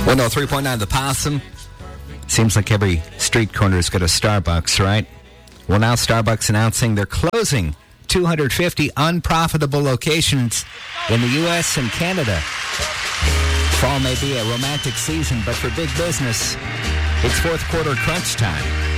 103.9 The Possum. Seems like every street corner's got a Starbucks, right? Well, now Starbucks announcing they're closing 250 unprofitable locations in the U.S. and Canada. Fall may be a romantic season, but for big business, it's fourth quarter crunch time.